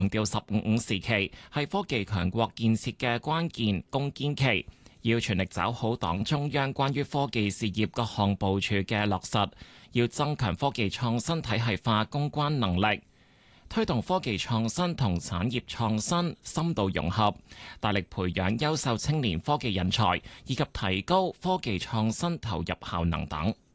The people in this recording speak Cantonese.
強調15時期係科技強國建設嘅關鍵攻堅期，要全力抓好黨中央關於科技事業各項部署嘅落實，要增強科技創新體系化攻關能力，推動科技創新同產業創新深度融合，大力培養優秀青年科技人才，以及提高科技創新投入效能等。